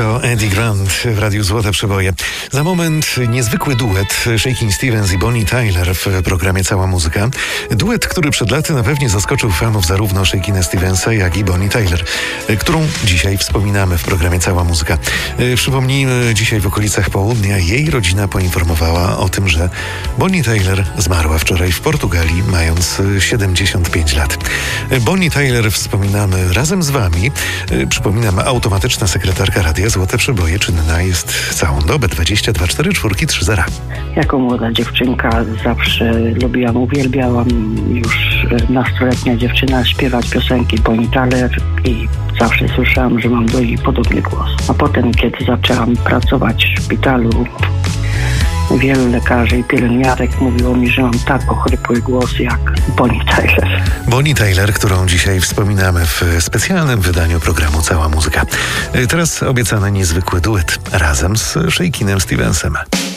To Eddie Grant w Radiu Złote Przeboje. Za moment niezwykły duet Shakin' Stevens i Bonnie Tyler w programie Cała Muzyka. Duet, który przed laty na pewno zaskoczył fanów zarówno Shakina Stevensa, jak i Bonnie Tyler, którą dzisiaj wspominamy w programie Cała Muzyka. Przypomnijmy, dzisiaj w okolicach południa jej rodzina poinformowała o tym, że Bonnie Tyler zmarła wczoraj w Portugalii, mając 75 lat. Bonnie Tyler wspominamy razem z wami. Przypominam, automatyczna sekretarka Radia Złote Przeboje czynna jest całą dobę, 22 4 3 0. Jako młoda dziewczynka zawsze lubiłam, uwielbiałam już nastoletnia dziewczyna śpiewać piosenki Bonnie Tyler i zawsze słyszałam, że mam do niej podobny głos. A potem, kiedy zaczęłam pracować w szpitalu, wielu lekarzy i pielęgniarek mówiło mi, że mam tak ochrypły głos jak Bonnie Tyler. Bonnie Tyler, którą dzisiaj wspominamy w specjalnym wydaniu programu Cała Muzyka. Teraz obiecany niezwykły duet razem z Shakinem Stevensem.